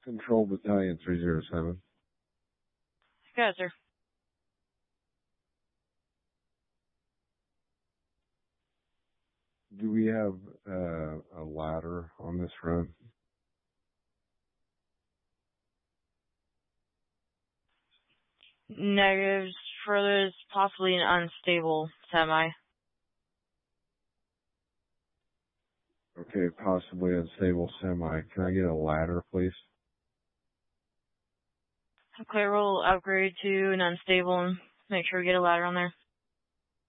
Control Battalion 307. Yes, sir. Do we have a ladder on this run? Negatives. Further is possibly an unstable semi. Okay, possibly unstable semi. Can I get a ladder, please? Okay, we'll upgrade to an unstable and make sure we get a ladder on there.